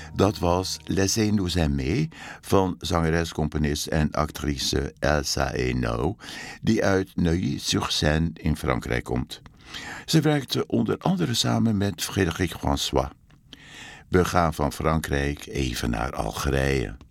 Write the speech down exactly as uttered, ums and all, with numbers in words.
Dat was Laissez-nous aimer van zangeres, componist en actrice Elsa Hainaut, die uit Neuilly-sur-Seine in Frankrijk komt. Ze werkte onder andere samen met Frédéric François. We gaan van Frankrijk even naar Algerije.